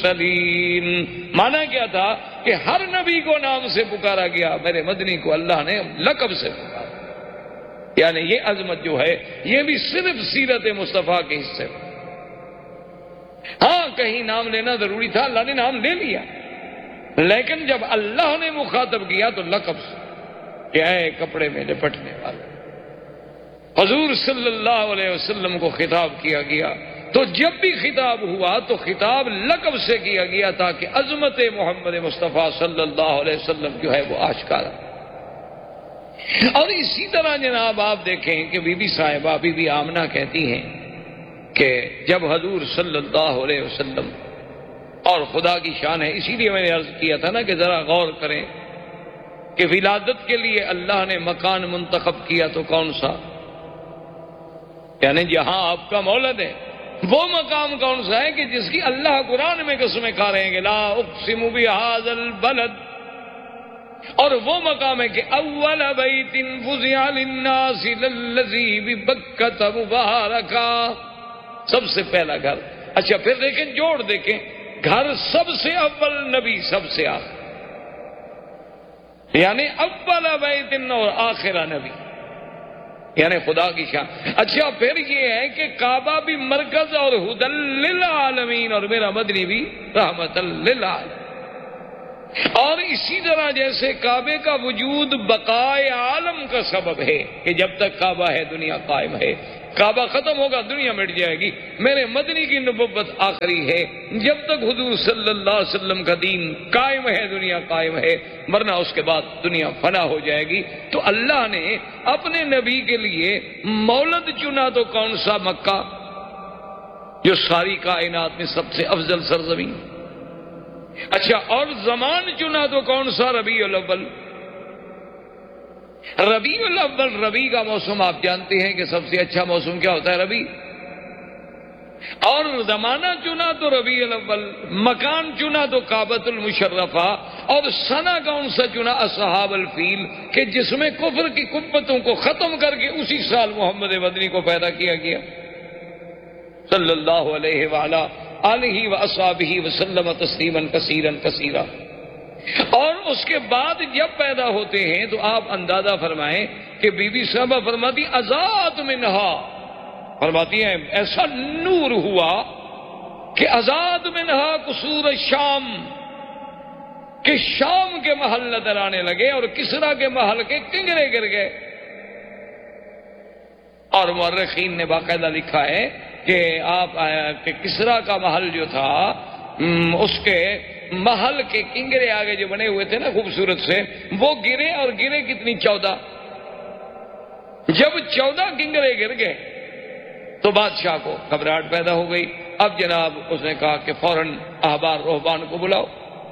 المرسلین. مانا کیا تھا کہ ہر نبی کو نام سے پکارا گیا، میرے مدنی کو اللہ نے لقب سے پکارا. یعنی یہ عظمت جو ہے یہ بھی صرف سیرت مصطفیٰ کے حصے میں. ہاں کہیں نام لینا ضروری تھا، اللہ نے نام لے لیا، لیکن جب اللہ نے مخاطب کیا تو لقب سے کہ اے کپڑے میں لپٹنے والے. حضور صلی اللہ علیہ وسلم کو خطاب کیا گیا تو جب بھی خطاب ہوا تو خطاب لقب سے کیا گیا تاکہ عظمت محمد مصطفیٰ صلی اللہ علیہ وسلم جو ہے وہ آشکارا. اور اسی طرح جناب آپ دیکھیں کہ بی بی صاحبہ بی بی آمنہ کہتی ہیں کہ جب حضور صلی اللہ علیہ وسلم، اور خدا کی شان ہے اسی لیے میں نے عرض کیا تھا نا کہ ذرا غور کریں کہ ولادت کے لیے اللہ نے مکان منتخب کیا تو کون سا؟ یعنی جہاں آپ کا مولد ہے وہ مقام کون سا ہے کہ جس کی اللہ قرآن میں قسمیں کھا رہے ہیں کہ لا اقسم بہذا البلد. اور وہ مقام ہے کہ اول بیت وضع للناس للذی ببکۃ مبارکا، سب سے پہلا گھر. اچھا پھر دیکھیں جوڑ دیکھیں، گھر سب سے اول، نبی سب سے آخر، یعنی اول بیت اور آخرہ نبی، یعنی خدا کی شان. اچھا پھر یہ ہے کہ کعبہ بھی مرکز اور ہدی للعالمین، اور میرا مدنی بھی رحمت للعالمین. اور اسی طرح جیسے کعبے کا وجود بقائے عالم کا سبب ہے کہ جب تک کعبہ ہے دنیا قائم ہے، کعبہ ختم ہوگا دنیا مٹ جائے گی. میرے مدنی کی نبوت آخری ہے، جب تک حضور صلی اللہ علیہ وسلم کا دین قائم ہے دنیا قائم ہے، ورنہ اس کے بعد دنیا فنا ہو جائے گی. تو اللہ نے اپنے نبی کے لیے مولد چنا تو کون سا؟ مکہ، جو ساری کائنات میں سب سے افضل سرزمین. اچھا اور زمان چنا تو کون سا؟ ربیع الاول. ربیع الاول، ربیع کا موسم آپ جانتے ہیں کہ سب سے اچھا موسم کیا ہوتا ہے؟ ربیع. اور زمانہ چنا تو ربیع الاول، مکان چنا تو کعبۃ المشرفہ، اور سنہ کون سا چنا؟ اصحاب الفیل، کہ جس میں کفر کی قوتوں کو ختم کر کے اسی سال محمد مدنی کو پیدا کیا گیا صلی اللہ علیہ وآلہ آلہ واصحابہ وسلم تسلیما کثیرا کثیرا. اور اس کے بعد جب پیدا ہوتے ہیں تو آپ اندازہ فرمائیں کہ بی بی صاحبہ فرماتی ازاد منہا، فرماتی ہیں ایسا نور ہوا کہ ازاد منہا قصور الشام، کہ شام کے محل نظر آنے لگے اور کسرا کے محل کے کنگرے گر گئے. اور مورخین نے باقاعدہ لکھا ہے کہ آپ کہ کسرا کا محل جو تھا اس کے محل کے کنگرے آگے جو بنے ہوئے تھے نا خوبصورت سے، وہ گرے، اور گرے کتنی؟ 14. جب 14 کنگرے گر گئے تو بادشاہ کو گھبراہٹ پیدا ہو گئی. اب جناب اس نے کہا کہ فوراً احبار رہبان کو بلاؤ.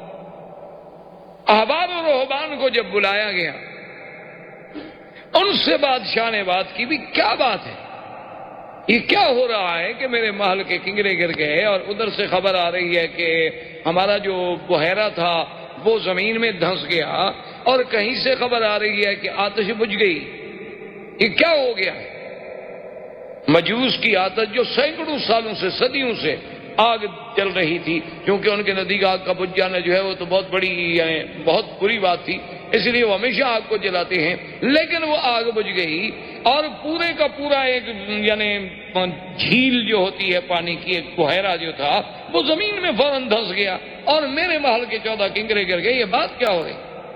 احبار و رہبان کو جب بلایا گیا ان سے بادشاہ نے بات کی، بھی کیا بات ہے، یہ کیا ہو رہا ہے کہ میرے محل کے کنگرے گر گئے، اور ادھر سے خبر آ رہی ہے کہ ہمارا جو بحیرہ تھا وہ زمین میں دھنس گیا، اور کہیں سے خبر آ رہی ہے کہ آتش بجھ گئی. یہ کیا ہو گیا؟ مجوس کی آتش جو سینکڑوں سالوں سے، صدیوں سے آگ چل رہی تھی، کیونکہ ان کے نزدیک آگ کا بجھ جانا جو ہے وہ تو بہت بڑی، بہت بری بات تھی، اس لیے وہ ہمیشہ آگ کو جلاتے ہیں. لیکن وہ آگ بجھ گئی اور پورے کا پورا ایک یعنی جھیل جو ہوتی ہے پانی کی، ایک بحیرہ جو تھا وہ زمین میں فوراً دھنس گیا، اور میرے محل کے 14 کنگرے گر گئے. یہ بات کیا ہو رہی؟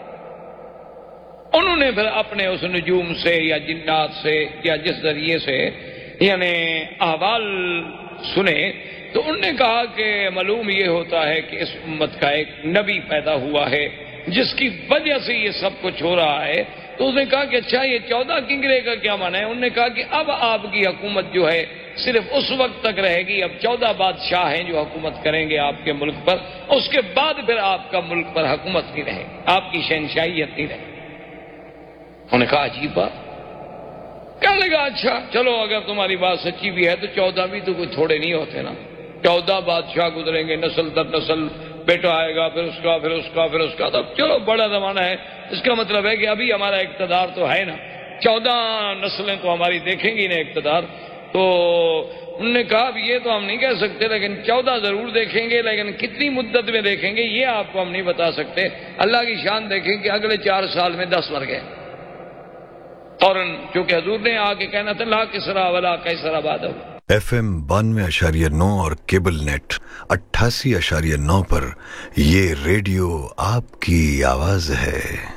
انہوں نے پھر اپنے اس نجوم سے یا جنات سے یا جس ذریعے سے یعنی احوال سنے تو انہوں نے کہا کہ معلوم یہ ہوتا ہے کہ اس امت کا ایک نبی پیدا ہوا ہے جس کی وجہ سے یہ سب کچھ ہو رہا ہے. تو اس نے کہا کہ اچھا یہ 14 کنگرے کا کیا معنی ہے؟ انہوں نے کہا کہ اب آپ کی حکومت جو ہے صرف اس وقت تک رہے گی، اب 14 بادشاہ ہیں جو حکومت کریں گے آپ کے ملک پر، اس کے بعد پھر آپ کا ملک پر حکومت نہیں رہے گی، آپ کی شہنشاہیت نہیں رہے گی. انہوں نے کہا عجیب بات. کہنے لگا اچھا چلو اگر تمہاری بات سچی بھی ہے تو 14 بھی تو کوئی تھوڑے نہیں ہوتے نا، 14 بادشاہ گزریں گے، نسل در نسل، بیٹا آئے گا، پھر اس کا، پھر اس کا، پھر اس کا، تو چلو بڑا زمانہ ہے. اس کا مطلب ہے کہ ابھی ہمارا اقتدار تو ہے نا، 14 نسلیں تو ہماری دیکھیں گی نا اقتدار. تو انہوں نے کہا اب یہ تو ہم نہیں کہہ سکتے، لیکن 14 ضرور دیکھیں گے، لیکن کتنی مدت میں دیکھیں گے یہ آپ کو ہم نہیں بتا سکتے۔ اللہ کی شان دیکھیں کہ اگلے 4 سال میں 10 مر گئے فوراً، چونکہ حضور نے آ کے کہنا تھا لا کسرا ولا قیصر بعدہ۔ FM 92.9 اور کیبل نیٹ 88.9 پر یہ ریڈیو آپ کی آواز ہے۔